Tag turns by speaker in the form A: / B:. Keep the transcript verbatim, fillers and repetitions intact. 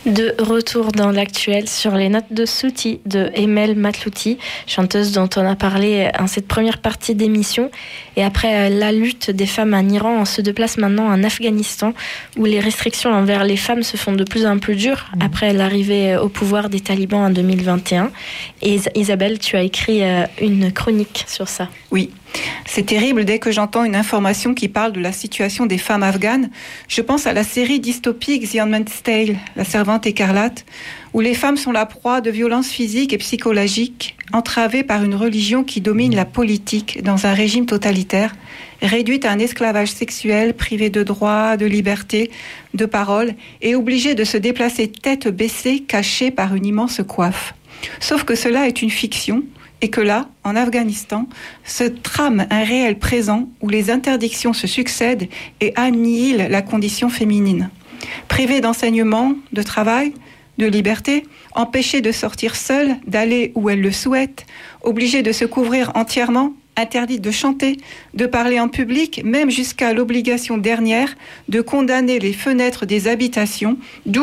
A: De retour dans l'actuel sur les notes de Souti de Emel Matlouti, chanteuse dont on a parlé en cette première partie d'émission. Et après la lutte des femmes en Iran, on se déplace maintenant en Afghanistan où les restrictions envers les femmes se font de plus en plus dures mmh. après l'arrivée au pouvoir des talibans en deux mille vingt et un. Et Isabelle, tu as écrit une chronique sur ça.
B: Oui. C'est terrible dès que j'entends une information qui parle de la situation des femmes afghanes. Je pense à la série dystopique The Handmaid's Tale, La Servante écarlate, où les femmes sont la proie de violences physiques et psychologiques, entravées par une religion qui domine la politique dans un régime totalitaire, réduite à un esclavage sexuel, privée de droits, de liberté, de parole, et obligée de se déplacer tête baissée, cachée par une immense coiffe. Sauf que cela est une fiction, et que là, en Afghanistan, se trame un réel présent où les interdictions se succèdent et annihilent la condition féminine. Privées d'enseignement, de travail, de liberté, empêchées de sortir seules, d'aller où elles le souhaitent, obligées de se couvrir entièrement, interdites de chanter, de parler en public, même jusqu'à l'obligation dernière de condamner les fenêtres des habitations, d'où